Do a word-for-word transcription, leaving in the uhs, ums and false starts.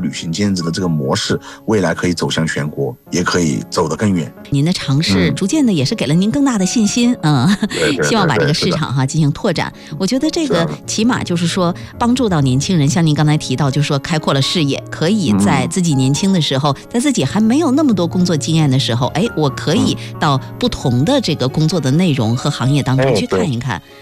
旅行兼职的这个模式，未来可以走向全国，也可以走得更远。 您的尝试逐渐的也是给了您更大的信心，嗯，希望把这个市场哈进行拓展。我觉得这个起码就是说帮助到年轻人，像您刚才提到，就是说开阔了视野，可以在自己年轻的时候，在自己还没有那么多工作经验的时候，哎，我可以到不同的这个工作的内容和行业当中去看一看。